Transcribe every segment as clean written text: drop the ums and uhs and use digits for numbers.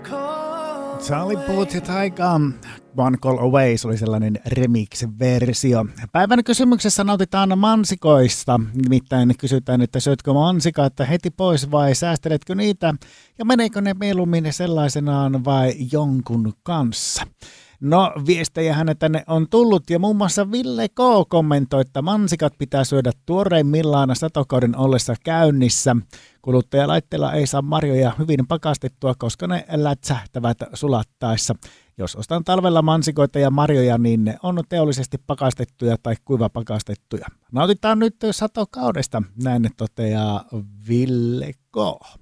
Charlie Puth ja Taika, One Call Away, se oli sellainen remix-versio. Päivän kysymyksessä nautitaan mansikoista. Nimittäin kysytään, että syötkö mansikaita heti pois vai säästeletkö niitä? Ja meneekö ne mieluummin sellaisenaan vai jonkun kanssa? No, viestejähän tänne on tullut ja muun muassa Ville K. kommentoi, että mansikat pitää syödä tuoreimmillaan satokauden ollessa käynnissä. Kuluttajalaitteella ei saa marjoja hyvin pakastettua, koska ne lätsähtävät sulattaessa. Jos ostan talvella mansikoita ja marjoja, niin ne on teollisesti pakastettuja tai kuivapakastettuja. Nautitaan nyt satokaudesta, näin toteaa Ville K.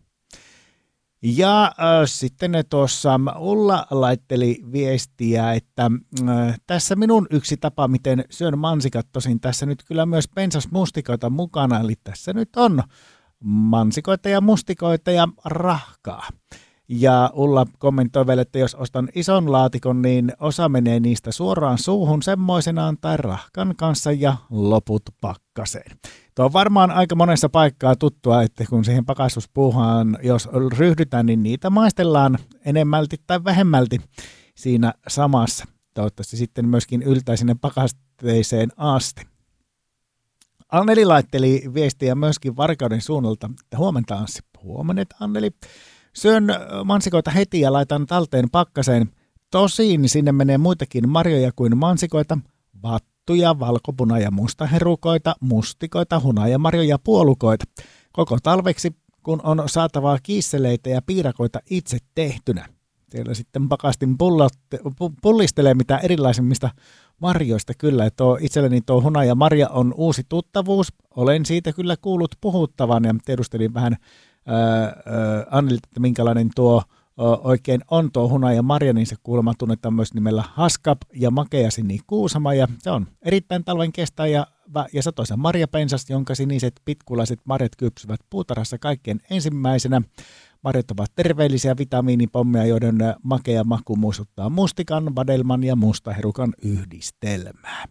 Ja sitten tuossa Ulla laitteli viestiä, että tässä minun yksi tapa, miten syön mansikat, tosin tässä nyt kyllä myös pensasmustikoita mukana, eli tässä nyt on mansikoita ja mustikoita ja rahkaa. Ja Ulla kommentoi vielä, että jos ostan ison laatikon, niin osa menee niistä suoraan suuhun semmoisenaan tai rahkan kanssa ja loput pakkaseen. Tuo on varmaan aika monessa paikkaa tuttua, että kun siihen pakastuspuuhaan, jos ryhdytään, niin niitä maistellaan enemmälti tai vähemmälti siinä samassa. Toivottavasti sitten myöskin yltää sinne pakasteeseen asti. Anneli laitteli viestiä myöskin Varkauden suunnalta, että huomenta Anssi. Huomenet Anneli. Syön mansikoita heti ja laitan talteen pakkaseen. Tosin sinne menee muitakin marjoja kuin mansikoita, vattuja, valkopuna- ja mustaherukoita, mustikoita, hunajamarjoja ja puolukoita. Koko talveksi, kun on saatavaa kiisseleitä ja piirakoita itse tehtynä. Siellä sitten pakastin pullistelee mitä erilaisimmista marjoista kyllä. Itselleni tuo hunajamarja on uusi tuttavuus. Olen siitä kyllä kuullut puhuttavan ja tiedustelin vähän Annelilta, että minkälainen tuo oikein on tuo hunajamarja, niin se kuulemma tunnetaan myös nimellä haskap ja makeasini kuusama, ja se on erittäin talven kestäjä ja satoisa marjapensas, jonka siniset pitkulaiset marjat kypsyvät puutarhassa kaikkein ensimmäisenä. Marjat ovat terveellisiä vitamiinipommeja, joiden makea maku muistuttaa mustikan, vadelman ja mustaherukan yhdistelmää.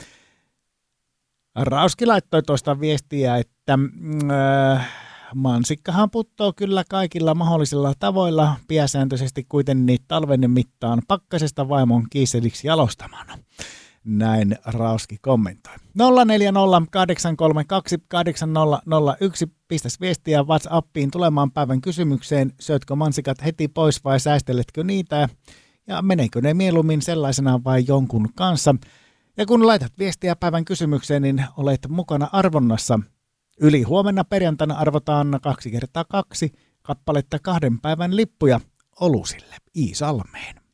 Rauski laittoi tuosta viestiä, että mansikkahan puttoo kyllä kaikilla mahdollisilla tavoilla, pääsääntöisesti kuitenkin talven mittaan pakkasesta vaimon kiiseliksi jalostamana. Näin Rauski kommentoi. 040 832 8001, pistäs viestiä WhatsAppiin tulemaan päivän kysymykseen, syötkö mansikat heti pois vai säästeletkö niitä ja meneekö ne mieluummin sellaisena vai jonkun kanssa. Ja kun laitat viestiä päivän kysymykseen, niin olet mukana arvonnassa. Yli huomenna perjantaina arvotaan 2x2 kappaletta 2 päivän lippuja Olusille Iisalmeen.